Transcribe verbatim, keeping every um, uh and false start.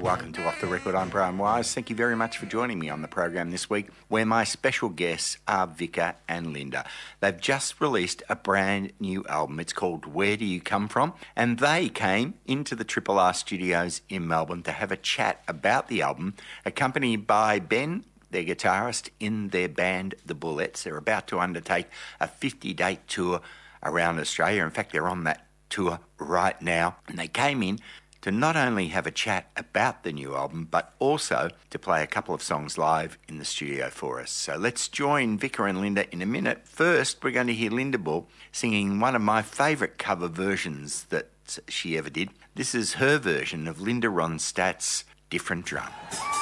Welcome to Off the Record. I'm Brian Wise. Thank you very much for joining me on the program this week, where my special guests are Vika and Linda. They've just released a brand new album. It's called Where Do You Come From? And they came into the Triple R studios in Melbourne to have a chat about the album, accompanied by Ben, their guitarist, in their band, The Bullets. They're about to undertake a fifty-date tour around Australia. In fact, they're on that tour right now. And they came in to not only have a chat about the new album, but also to play a couple of songs live in the studio for us. So let's join Vika and Linda in a minute. First, we're going to hear Linda Bull singing one of my favourite cover versions that she ever did. This is her version of Linda Ronstadt's Different Drum.